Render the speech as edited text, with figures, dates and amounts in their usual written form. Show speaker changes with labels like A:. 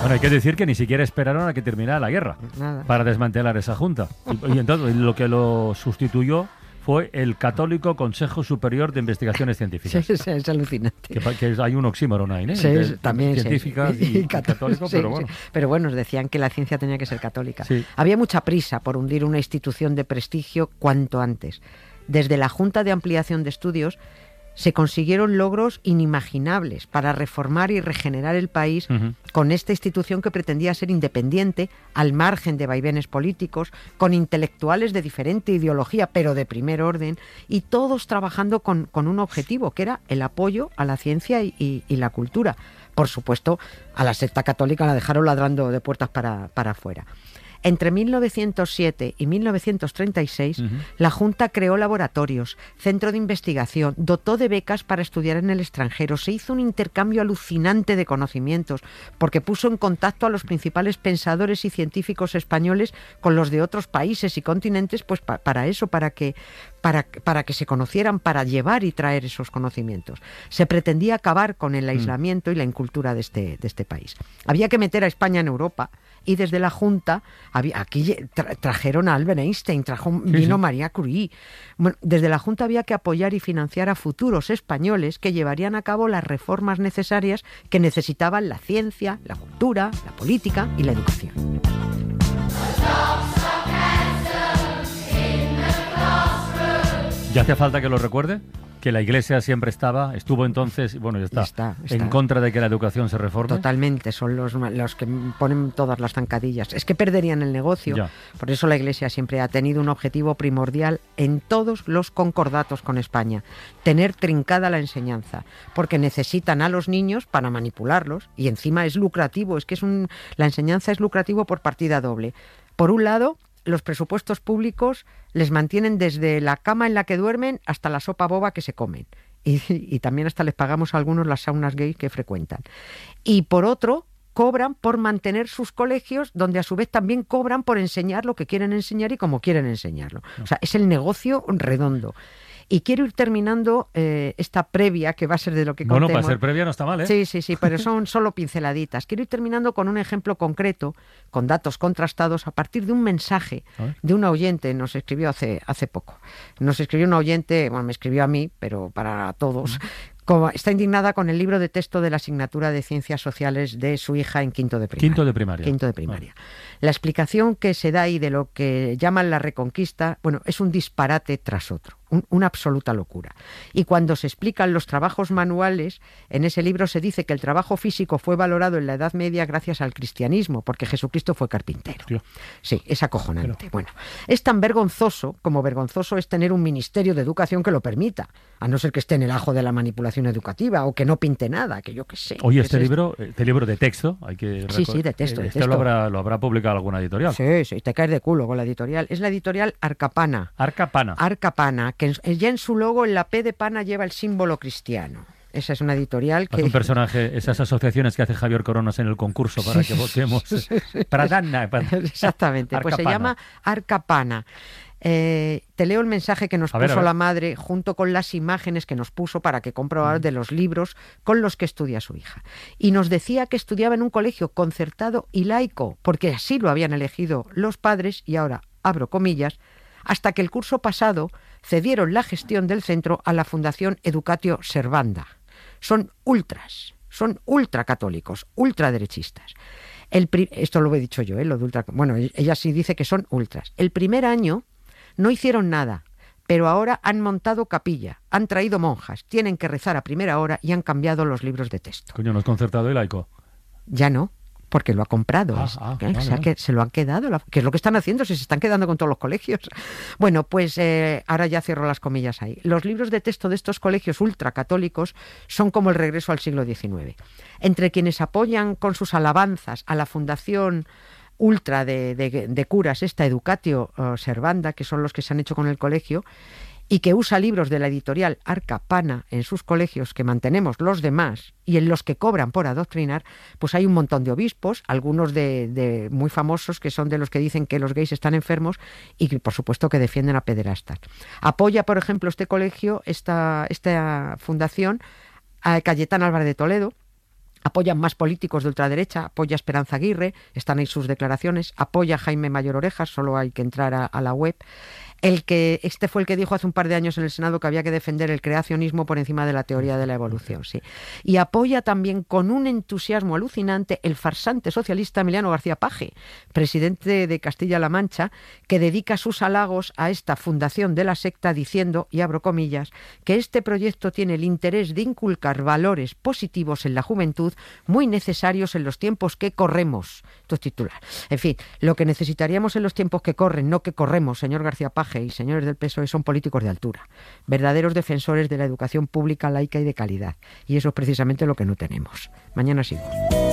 A: Bueno, hay que decir que ni siquiera esperaron a que terminara la guerra para desmantelar esa junta. Y entonces lo que lo sustituyó fue el Católico Consejo Superior de Investigaciones Científicas.
B: Sí, es alucinante.
A: Que hay un oxímoron ahí, ¿eh?
B: Sí, también
A: científicas y católico,
B: sí,
A: pero bueno.
B: Sí. Pero bueno, decían que la ciencia tenía que ser católica.
A: Sí.
B: Había mucha prisa por hundir una institución de prestigio cuanto antes. Desde la Junta de Ampliación de Estudios se consiguieron logros inimaginables para reformar y regenerar el país con esta institución que pretendía ser independiente, al margen de vaivenes políticos, con intelectuales de diferente ideología, pero de primer orden, y todos trabajando con un objetivo, que era el apoyo a la ciencia y la cultura. Por supuesto, a la secta católica la dejaron ladrando de puertas para afuera. Entre 1907 y 1936, la Junta creó laboratorios, centro de investigación, dotó de becas para estudiar en el extranjero, se hizo un intercambio alucinante de conocimientos, porque puso en contacto a los principales pensadores y científicos españoles con los de otros países y continentes, pues para eso, para que se conocieran, para llevar y traer esos conocimientos. Se pretendía acabar con el aislamiento y la incultura de este país. Había que meter a España en Europa, y desde la Junta aquí trajeron a Albert Einstein, vino María Curie. Bueno, desde la Junta había que apoyar y financiar a futuros españoles que llevarían a cabo las reformas necesarias que necesitaban la ciencia, la cultura, la política y la educación.
A: ¿Ya hace falta que lo recuerde? Que la Iglesia siempre estuvo entonces, bueno, ya está. En contra de que la educación se reforme.
B: Totalmente, son los que ponen todas las zancadillas. Es que perderían el negocio. Ya. Por eso la Iglesia siempre ha tenido un objetivo primordial en todos los concordatos con España: tener trincada la enseñanza, porque necesitan a los niños para manipularlos, y encima es lucrativo, la enseñanza es lucrativo por partida doble. Por un lado, los presupuestos públicos les mantienen desde la cama en la que duermen hasta la sopa boba que se comen. Y también hasta les pagamos a algunos las saunas gay que frecuentan. Y por otro, cobran por mantener sus colegios, donde a su vez también cobran por enseñar lo que quieren enseñar y cómo quieren enseñarlo. O sea, es el negocio redondo. Y quiero ir terminando esta previa, que va a ser de lo que contemos.
A: Bueno, para ser previa no está mal, ¿eh?
B: Sí, pero son solo pinceladitas. Quiero ir terminando con un ejemplo concreto, con datos contrastados, a partir de un mensaje de una oyente. Nos escribió hace poco. Nos escribió una oyente, bueno, me escribió a mí, pero para todos. Está indignada con el libro de texto de la asignatura de Ciencias Sociales de su hija en quinto de primaria. Quinto de primaria. La explicación que se da ahí de lo que llaman la Reconquista, bueno, es un disparate tras otro, una absoluta locura. Y cuando se explican los trabajos manuales, en ese libro se dice que el trabajo físico fue valorado en la Edad Media gracias al cristianismo, porque Jesucristo fue carpintero. Hostia. Sí, es acojonante. Bueno, es tan vergonzoso como vergonzoso es tener un ministerio de educación que lo permita, a no ser que esté en el ajo de la manipulación educativa o que no pinte nada, que yo qué sé.
A: Oye, este libro de texto, hay que
B: sí, de texto.
A: Lo habrá publicado alguna editorial.
B: Sí, te caes de culo con la editorial. Es la editorial Arcapana. Arcapana, que ya en su logo, en la P de pana, lleva el símbolo cristiano. Esa es una editorial que...
A: Es un personaje, esas asociaciones que hace Javier Coronas en el concurso para que votemos.
B: Exactamente, pues se llama Arcapana. Te leo el mensaje que nos puso la madre, junto con las imágenes que nos puso para que comprobar de los libros con los que estudia su hija. Y nos decía que estudiaba en un colegio concertado y laico, porque así lo habían elegido los padres, y ahora abro comillas, hasta que el curso pasado cedieron la gestión del centro a la Fundación Educatio Servanda. Son ultracatólicos, ultraderechistas. Esto lo he dicho yo, lo de ultra. Bueno, ella sí dice que son ultras. El primer año no hicieron nada, pero ahora han montado capilla, han traído monjas, tienen que rezar a primera hora y han cambiado los libros de texto.
A: Coño, ¿no es concertado y laico?
B: Ya no, porque lo ha comprado. O sea, que se lo han quedado, que es lo que están haciendo, se están quedando con todos los colegios. Bueno, pues ahora ya cierro las comillas ahí. Los libros de texto de estos colegios ultracatólicos son como el regreso al siglo XIX. Entre quienes apoyan con sus alabanzas a la Fundación ultra de curas, esta Educatio Servanda, que son los que se han hecho con el colegio, y que usa libros de la editorial Arcapana en sus colegios, que mantenemos los demás, y en los que cobran por adoctrinar, pues hay un montón de obispos, algunos de muy famosos, que son de los que dicen que los gays están enfermos y que, por supuesto, que defienden a pederastas. Apoya, por ejemplo, este colegio, esta fundación, a Cayetano Álvarez de Toledo, Apoyan más políticos de ultraderecha, apoya Esperanza Aguirre, están ahí sus declaraciones, apoya Jaime Mayor Orejas, solo hay que entrar a la web. Este fue el que dijo hace un par de años en el Senado que había que defender el creacionismo por encima de la teoría de la evolución, sí. Y apoya también con un entusiasmo alucinante el farsante socialista Emiliano García Paje, presidente de Castilla-La Mancha, que dedica sus halagos a esta fundación de la secta diciendo, y abro comillas, que este proyecto tiene el interés de inculcar valores positivos en la juventud muy necesarios en los tiempos que corremos. Esto es titular. En fin, lo que necesitaríamos en los tiempos que corren, no que corremos, señor García Paje y señores del PSOE, son políticos de altura, verdaderos defensores de la educación pública, laica y de calidad. Y eso es precisamente lo que no tenemos. Mañana sigo.